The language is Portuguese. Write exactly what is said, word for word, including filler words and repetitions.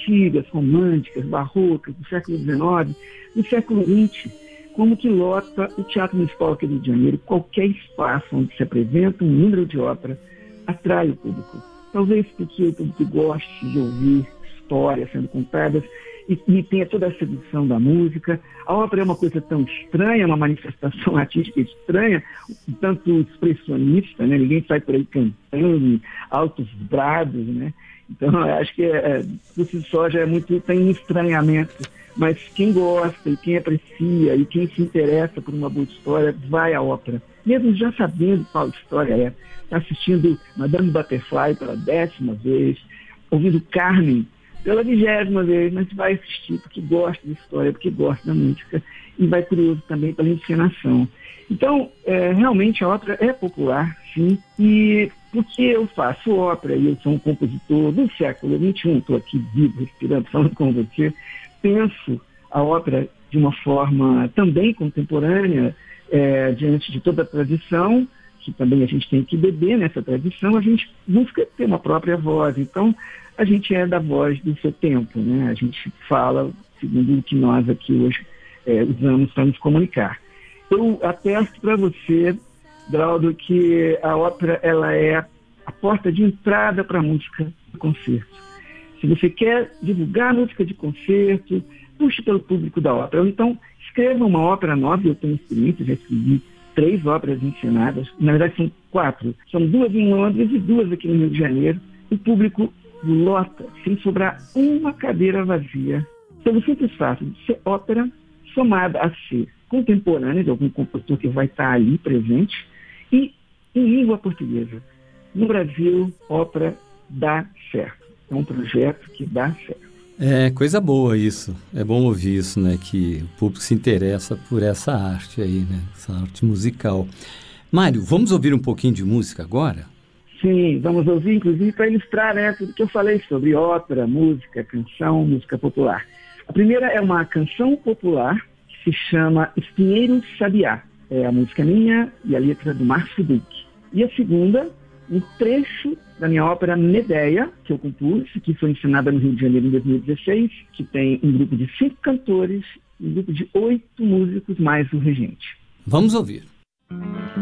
antigas, românticas, barrocas, do século dezenove, do século vinte, como que lota o Teatro Municipal aqui do Rio de Janeiro. Qualquer espaço onde se apresenta um número de ópera atrai o público. Talvez porque o público goste de ouvir histórias sendo contadas e, e tenha toda a sedução da música. A ópera é uma coisa tão estranha, uma manifestação artística estranha, tanto expressionista, né? Ninguém sai por aí cantando, altos brados, né? Então, eu acho que é, por si só já é muito, tem um estranhamento. Mas quem gosta e quem aprecia e quem se interessa por uma boa história vai à ópera, mesmo já sabendo qual história é. Está assistindo Madame Butterfly pela décima vez, ouvindo Carmen pela vigésima vez, mas vai assistir porque gosta da história, porque gosta da música e vai curioso também pela encenação. Então, é, realmente a ópera é popular, sim, e porque eu faço ópera e eu sou um compositor do século vinte e um, estou aqui vivo, respirando, falando com você, penso a ópera de uma forma também contemporânea, é, diante de toda a tradição, que também a gente tem que beber nessa tradição, a gente busca ter uma própria voz. Então, a gente é da voz do seu tempo, né? A gente fala segundo o que nós aqui hoje é, usamos para nos comunicar. Eu atesto para você, Draldo, que a ópera ela é a porta de entrada para a música de concerto. Se você quer divulgar música de concerto, puxe pelo público da ópera. Ou então, escreva uma ópera nova. Eu tenho experiência, já escrevi três óperas encenadas. Na verdade, são quatro. São duas em Londres e duas aqui no Rio de Janeiro. O público lota, sem sobrar uma cadeira vazia. Pelo simples fato de ser ópera, somada a ser contemporânea de algum compositor que vai estar ali presente, e em língua portuguesa. No Brasil, ópera dá certo. É um projeto que dá certo. É coisa boa isso. É bom ouvir isso, né? Que o público se interessa por essa arte aí, né? Essa arte musical. Mário, vamos ouvir um pouquinho de música agora? Sim, vamos ouvir, inclusive, para ilustrar, né, tudo que eu falei sobre ópera, música, canção, música popular. A primeira é uma canção popular que se chama Espinheiro Sabiá. É a música minha e a letra do Márcio Duque. E a segunda, um trecho da minha ópera Medéia, que eu compus, que foi encenada no Rio de Janeiro em dois mil e dezesseis, que tem um grupo de cinco cantores, um grupo de oito músicos, mais o regente. Vamos ouvir.